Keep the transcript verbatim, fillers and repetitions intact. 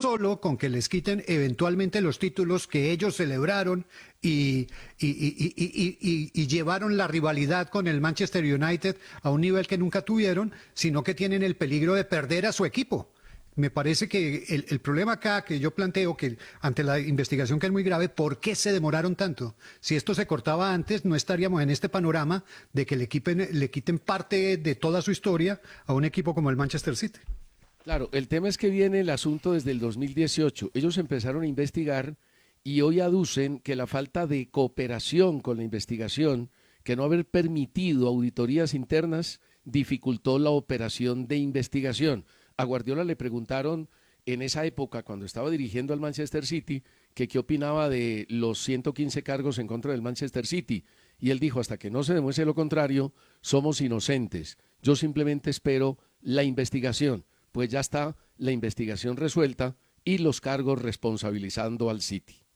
solo con que les quiten eventualmente los títulos que ellos celebraron y, y, y, y, y, y, y llevaron la rivalidad con el Manchester United a un nivel que nunca tuvieron, sino que tienen el peligro de perder a su equipo. Me parece que el, el problema acá que yo planteo, que ante la investigación que es muy grave, ¿por qué se demoraron tanto? Si esto se cortaba antes, no estaríamos en este panorama de que le quiten, le quiten parte de toda su historia a un equipo como el Manchester City. Claro, el tema es que viene el asunto desde el dos mil dieciocho. Ellos empezaron a investigar y hoy aducen que la falta de cooperación con la investigación, que no haber permitido auditorías internas, dificultó la operación de investigación. A Guardiola le preguntaron en esa época, cuando estaba dirigiendo al Manchester City, que qué opinaba de los ciento quince cargos en contra del Manchester City. Y él dijo, hasta que no se demuestre lo contrario, somos inocentes. Yo simplemente espero la investigación, pues ya está la investigación resuelta y los cargos responsabilizando al City.